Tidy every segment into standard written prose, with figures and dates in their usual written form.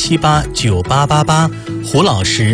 1789888，胡老师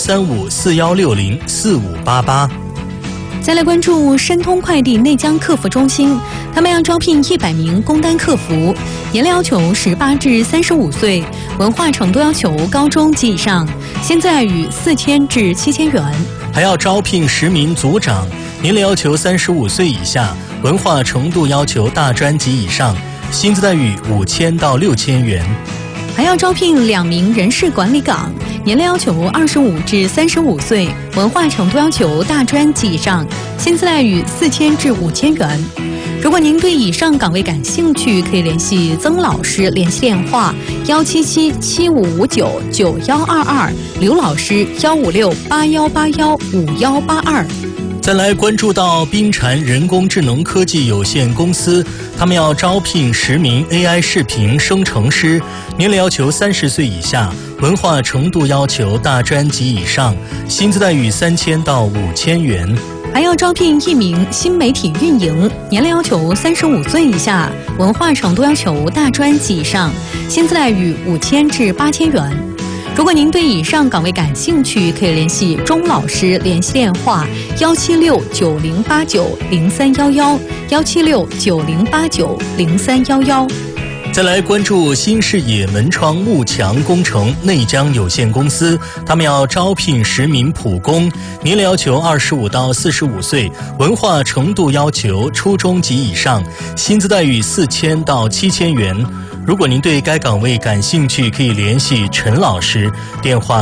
13541604588。 再来关注申通快递内江客服中心，他们要招聘100名工单客服，年龄要求18至35岁，文化程度要求高中及以上，薪资待遇4000至7000元。 还要招聘10名组长，年龄要求35岁以下，文化程度要求大专及以上，薪资待遇5000到6000元。 还要招聘2名人事管理岗，年龄要求25至35岁，文化程度要求大专及以上，薪资待遇4000至5000元。如果您对以上岗位感兴趣，可以联系曾老师，联系电话17775599122，刘老师15681815182。 再来关注到冰蝉人工智能科技有限公司，他们要招聘10名 AI 视频生成师，年龄要求30岁以下，文化程度要求大专及以上，薪资待遇3000到5000元。 还要招聘1名新媒体运营，年龄要求35岁以下，文化程度要求大专及以上，薪资待遇5000至8000元。如果您对以上岗位感兴趣，可以联系钟老师，联系电话17690890311，17690890311。 再来关注新视野门窗幕墙工程内江有限公司，他们要招聘10名普工，年龄要求25到45岁，文化程度要求初中及以上，薪资待遇4000到7000元。如果您对该岗位感兴趣，可以联系陈老师，电话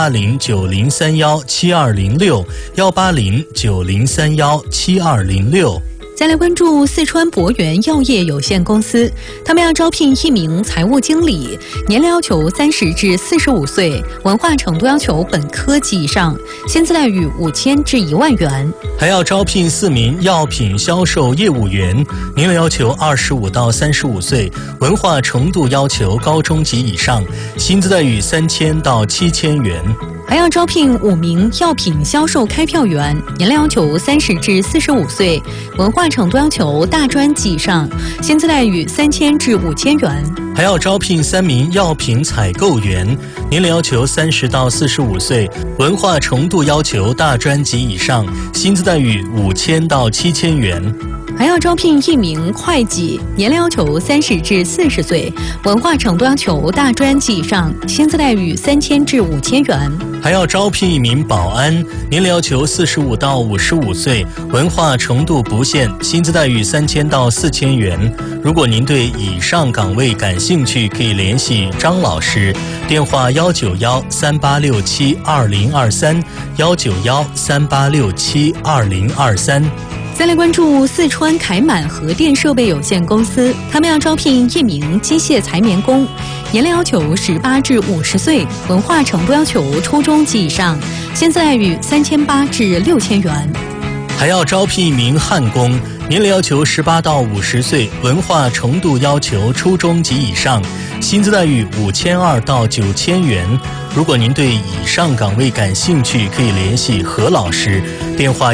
18090317206，18090317206。 再来关注四川博源药业有限公司，他们要招聘1名财务经理，年龄要求30至45岁，文化程度要求本科及以上，薪资待遇5000至1万元。 还要招聘4名药品销售业务员，年龄要求25到35岁，文化程度要求高中及以上，薪资待遇3000到7000元。 还要招聘5名药品销售开票员，年龄要求30至45岁，文化程度要求大专及以上，薪资待遇3000至5000元。 还要招聘3名药品采购员，年龄要求30到45岁，文化程度要求大专及以上，薪资待遇5000到7000元。 还要招聘1名会计，年龄要求30至40岁，文化程度要求大专及以上，薪资待遇3000至5000元。 还要招聘1名保安，年龄要求45到55岁，文化程度不限，薪资待遇3000到4000元。如果您对以上岗位感兴趣，可以联系张老师，电话19138672023，19138672023。 再来关注四川凯满核电设备有限公司，他们要招聘1名机械裁棉工，年龄要求18至50岁，文化程度要求初中及以上，薪资待遇3800至6000元。 还要招聘1名焊工，年龄要求18到50岁，文化程度要求初中及以上，薪资待遇5200到9000元。如果您对以上岗位感兴趣，可以联系何老师，电话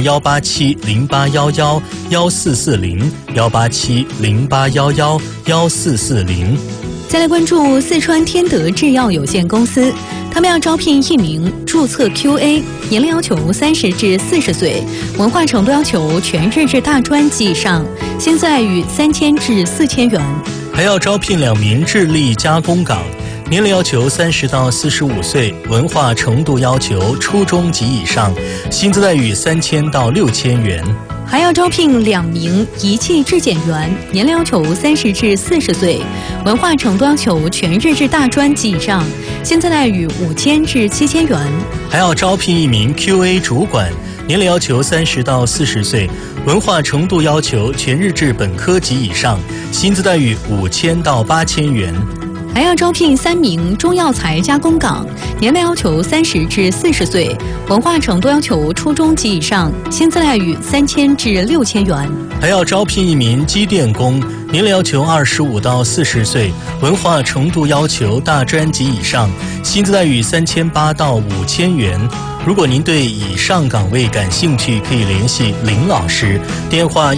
18708111440，18708111440。 再来关注四川天德制药有限公司，他们要招聘1名注册 QA， 年龄要求30至40岁，文化程度要求全日制大专及以上，薪资待遇3000至4000元。 还要招聘2名智力加工岗，年龄要求30到45岁，文化程度要求初中及以上，薪资待遇3000到6000元。 还要招聘2名仪器质检员，年龄要求30至40岁，文化程度要求全日制大专及以上，薪资待遇5000至7000元。 还要招聘1名 QA 主管，年龄要求30到40岁，文化程度要求全日制本科及以上，薪资待遇5000到8000元。 还要招聘3名中药材加工岗，年龄要求30至40岁，文化程度要求初中及以上，薪资待遇3000至6000元。 还要招聘1名机电工，年龄要求25到40岁，文化程度要求大专及以上，薪资待遇3800到5000元。如果您对以上岗位感兴趣，可以联系林老师，电话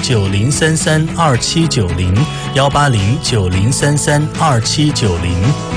18090332790，18090332790。